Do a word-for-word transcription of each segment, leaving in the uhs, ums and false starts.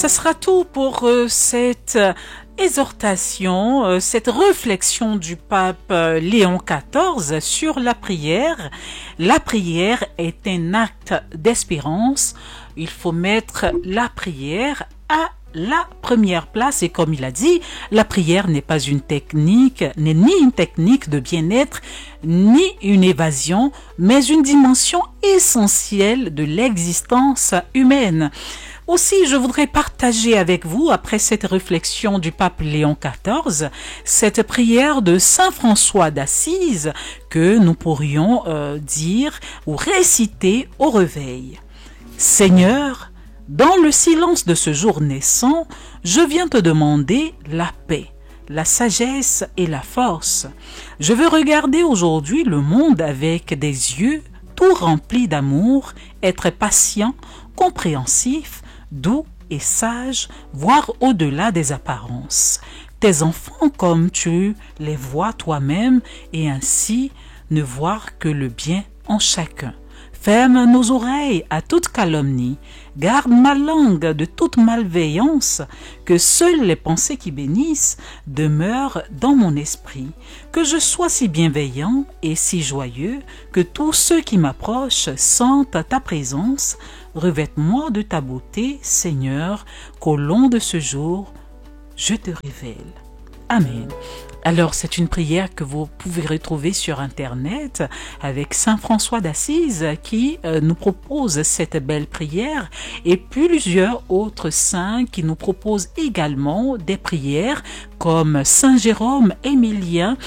ça sera tout pour euh, cette euh, exhortation, euh, cette réflexion du pape euh, Léon quatorze sur la prière. La prière est un acte d'espérance. Il faut mettre la prière à la première place, et comme il a dit, la prière n'est pas une technique, n'est ni une technique de bien-être, ni une évasion, mais une dimension essentielle de l'existence humaine. Aussi, je voudrais partager avec vous, après cette réflexion du pape Léon quatorze, cette prière de Saint François d'Assise que nous pourrions euh, dire ou réciter au réveil. Seigneur, dans le silence de ce jour naissant, je viens te demander la paix, la sagesse et la force. Je veux regarder aujourd'hui le monde avec des yeux tout remplis d'amour, être patient, compréhensif, doux et sage, voir au-delà des apparences. Tes enfants comme tu les vois toi-même et ainsi ne voir que le bien en chacun. Ferme nos oreilles à toute calomnie, garde ma langue de toute malveillance, que seules les pensées qui bénissent demeurent dans mon esprit, que je sois si bienveillant et si joyeux, que tous ceux qui m'approchent sentent ta présence. Revête-moi de ta beauté, Seigneur, qu'au long de ce jour, je te révèle. Amen. Alors, c'est une prière que vous pouvez retrouver sur Internet avec Saint François d'Assise qui euh, nous propose cette belle prière et plusieurs autres saints qui nous proposent également des prières comme Saint Jérôme Émilien,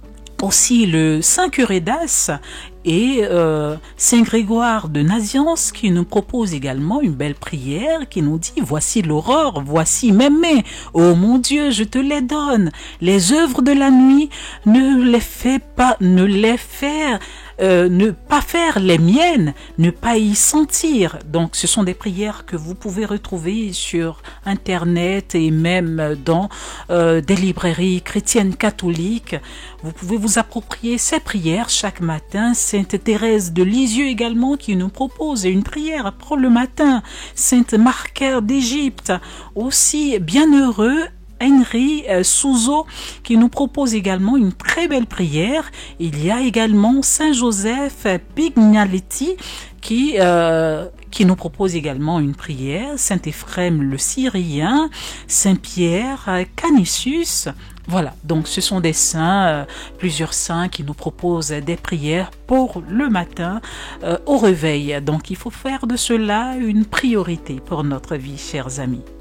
aussi le Saint Curé d'As et euh, Saint Grégoire de Nazianze qui nous propose également une belle prière qui nous dit « Voici l'aurore, voici mes mains, ô mon Dieu, je te les donne. Les œuvres de la nuit, ne les fais pas, ne les faire Euh, ne pas faire les miennes, ne pas y sentir. » Donc ce sont des prières que vous pouvez retrouver sur Internet et même dans euh, des librairies chrétiennes catholiques. Vous pouvez vous approprier ces prières chaque matin. Sainte Thérèse de Lisieux également qui nous propose une prière pour le matin. Sainte Marcaire d'Égypte aussi, bienheureux Henri euh, Souzo qui nous propose également une très belle prière. Il y a également Saint Joseph Pignaletti qui euh, qui nous propose également une prière. Saint Éphrem le Syrien, Saint Pierre euh, Canisius. Voilà, donc ce sont des saints, euh, plusieurs saints qui nous proposent des prières pour le matin euh, au réveil. Donc il faut faire de cela une priorité pour notre vie, chers amis.